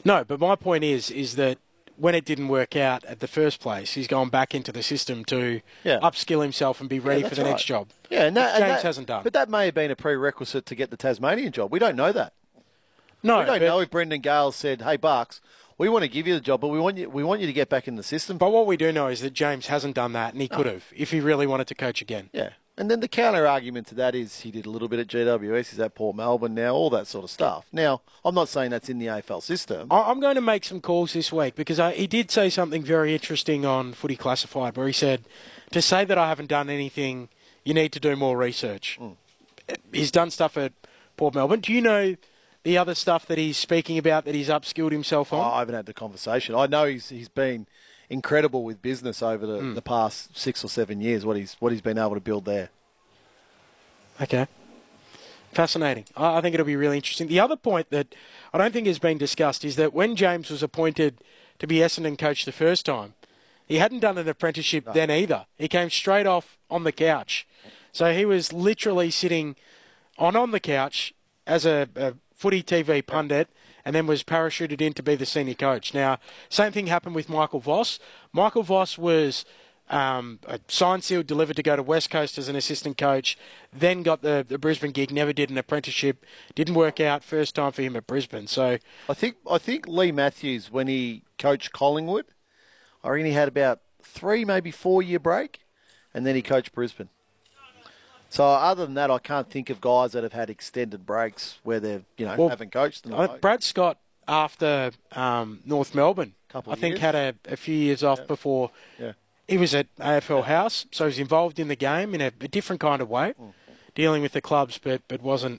No, but my point is that when it didn't work out at the first place, he's gone back into the system to upskill himself and be ready for the next job. Yeah, James hasn't done. But that may have been a prerequisite to get the Tasmanian job. We don't know that. No, we don't know if Brendan Gale said, "Hey, Bucks, we want to give you the job, but we want you to get back in the system." But what we do know is that James hasn't done that, and he could have if he really wanted to coach again. Yeah. And then the counter argument to that is he did a little bit at GWS, he's at Port Melbourne now, all that sort of stuff. Now, I'm not saying that's in the AFL system. I'm going to make some calls this week because he did say something very interesting on Footy Classified where he said, to say that I haven't done anything, you need to do more research. He's done stuff at Port Melbourne. Do you know the other stuff that he's speaking about that he's upskilled himself on? I haven't had the conversation. I know he's been incredible with business over the past 6 or 7 years, what he's been able to build there. Okay. Fascinating. I think it'll be really interesting. The other point that I don't think has been discussed is that when James was appointed to be Essendon coach the first time, he hadn't done an apprenticeship then either. He came straight off on the couch. So he was literally sitting on the couch as a footy TV pundit and then was parachuted in to be the senior coach. Now, same thing happened with Michael Voss. Michael Voss was a signed, sealed, delivered to go to West Coast as an assistant coach, then got the Brisbane gig, never did an apprenticeship, didn't work out, first time for him at Brisbane. So I think Lee Matthews, when he coached Collingwood, I reckon he had about 3, maybe 4 year break, and then he coached Brisbane. So other than that, I can't think of guys that have had extended breaks where they've, haven't coached them. Brad Scott, after North Melbourne, I think had a few years off before. Yeah. He was at AFL House, so he was involved in the game in a different kind of way, dealing with the clubs, but wasn't,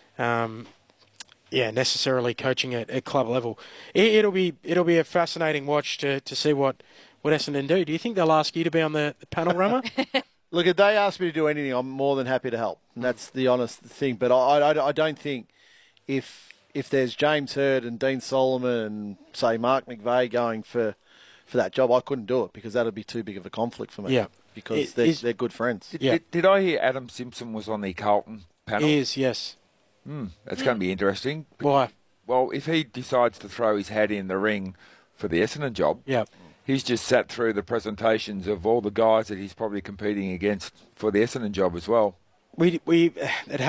necessarily coaching at club level. It'll be a fascinating watch to see what Essendon do. Do you think they'll ask you to be on the panel, Rama? Look, if they ask me to do anything, I'm more than happy to help. And that's the honest thing. But I don't think if there's James Hird and Dean Solomon and, say, Mark McVeigh going for that job, I couldn't do it because that would be too big of a conflict for me. Yeah. Because they're good friends. Did I hear Adam Simpson was on the Carlton panel? He is, yes. That's going to be interesting. Why? Well, if he decides to throw his hat in the ring for the Essendon job, he's just sat through the presentations of all the guys that he's probably competing against for the Essendon job as well. It